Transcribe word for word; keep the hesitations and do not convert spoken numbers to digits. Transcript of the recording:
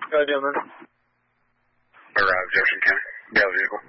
Go, gentlemen. Arrive, Jefferson County. Got a vehicle.